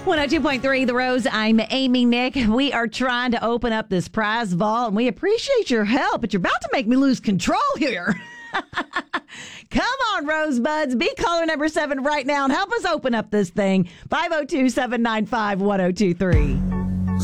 102.3 The Rose. I'm Amy Nick. We are trying to open up this prize vault, and we appreciate your help, but you're about to make me lose control here. Come on, Rosebuds. Be caller number 7 right now and help us open up this thing. 502-795-1023.